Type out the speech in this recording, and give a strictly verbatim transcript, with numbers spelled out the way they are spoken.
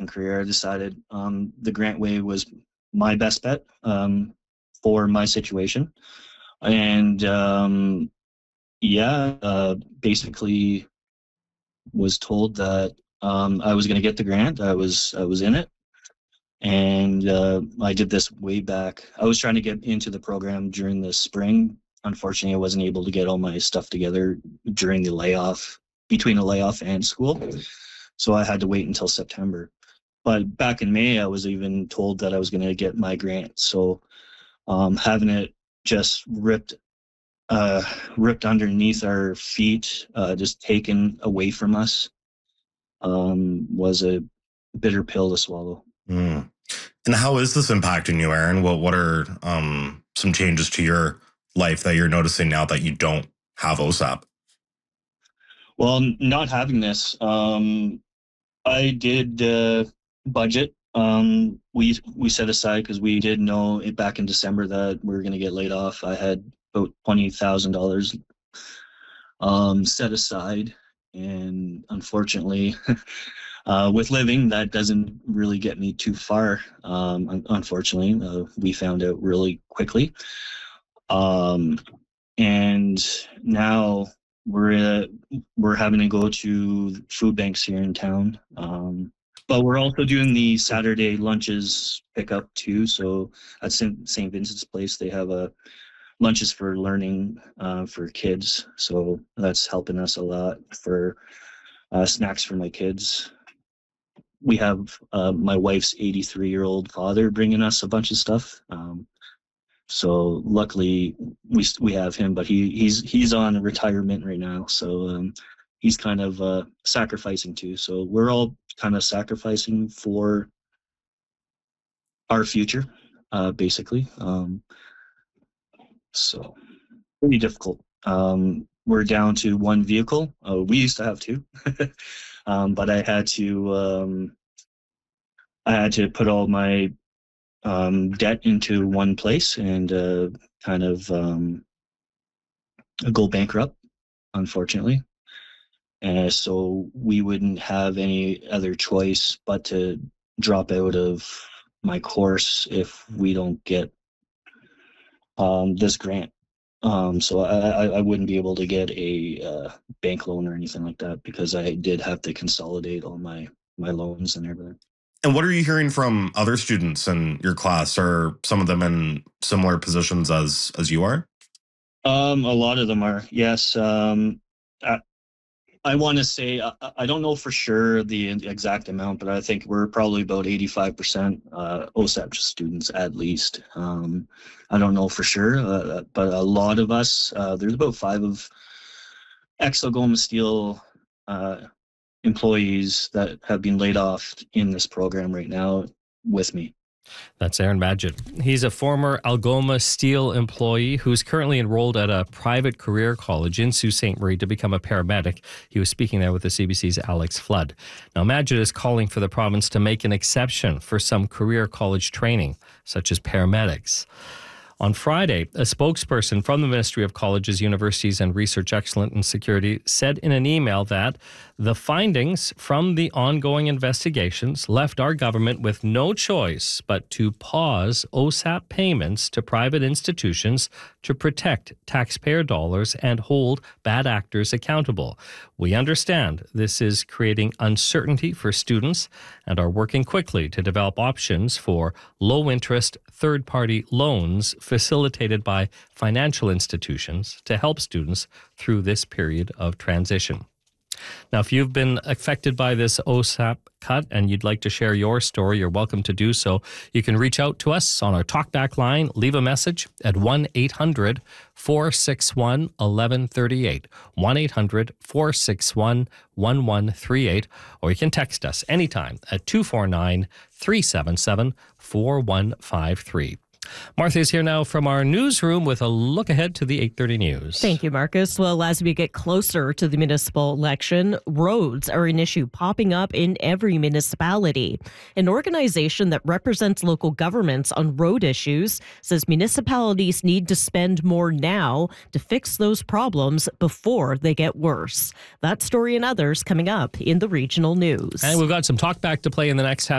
career, I decided um, the Grantway was my best bet um, for my situation. And um, yeah, uh, basically was told that um, I was going to get the grant. I was I was in it, and uh, I did this way back. I was trying to get into the program during the spring. Unfortunately, I wasn't able to get all my stuff together during the layoff, between a layoff and school. So I had to wait until September. But back in May, I was even told that I was going to get my grant. So um, having it just ripped uh, ripped underneath our feet, uh, just taken away from us, um, was a bitter pill to swallow. Mm. And how is this impacting you, Aaron? What What are um, some changes to your life that you're noticing now that you don't have O S A P? Well, not having this, um, I did uh, budget. Um, we we set aside, because we did know it back in December that we were going to get laid off. I had about twenty thousand dollars um, set aside, and unfortunately, uh, with living, that doesn't really get me too far. Um, unfortunately, uh, we found out really quickly, um, and now we're uh, we're having to go to food banks here in town. Um, but we're also doing the Saturday lunches pickup too. So at Saint Vincent's Place, they have a lunches for learning uh, for kids. So that's helping us a lot for uh, snacks for my kids. We have uh, my wife's eighty-three-year-old father bringing us a bunch of stuff. Um, so luckily we we have him, but he he's he's on retirement right now. So um, he's kind of uh, sacrificing too. So we're all kind of sacrificing for our future, uh, basically. Um, so pretty difficult. Um, we're down to one vehicle. Uh, we used to have two, um, but I had to um, I had to put all my um, debt into one place and uh, kind of um, go bankrupt, unfortunately. And so we wouldn't have any other choice but to drop out of my course if we don't get um, this grant. Um, so I, I wouldn't be able to get a uh, bank loan or anything like that, because I did have to consolidate all my, my loans and everything. And what are you hearing from other students in your class? Are some of them in similar positions as as you are? Um, a lot of them are, yes. Um, I, I want to say, I, I don't know for sure the exact amount, but I think we're probably about eighty-five percent uh, O S A P students at least. Um, I don't know for sure, uh, but a lot of us, uh, there's about five of ex-Algoma Steel uh, employees that have been laid off in this program right now with me. That's Aaron Madgett. He's a former Algoma Steel employee who's currently enrolled at a private career college in Sault Ste. Marie to become a paramedic. He was speaking there with the C B C's Alex Flood. Now, Madgett is calling for the province to make an exception for some career college training, such as paramedics. On Friday, a spokesperson from the Ministry of Colleges, Universities and Research Excellence and Security said in an email that the findings from the ongoing investigations left our government with no choice but to pause O S A P payments to private institutions to protect taxpayer dollars and hold bad actors accountable. We understand this is creating uncertainty for students and are working quickly to develop options for low-interest third-party loans facilitated by financial institutions to help students through this period of transition. Now, if you've been affected by this O S A P cut and you'd like to share your story, you're welcome to do so. You can reach out to us on our talkback line, leave a message at one eight hundred four six one one one three eight, one eight hundred four six one one one three eight, or you can text us anytime at two four nine three seven seven four one five three. Martha is here now from our newsroom with a look ahead to the eight thirty news. Thank you, Marcus. Well, as we get closer to the municipal election, roads are an issue popping up in every municipality. An organization that represents local governments on road issues says municipalities need to spend more now to fix those problems before they get worse. That story and others coming up in the regional news. And we've got some talk back to play in the next half.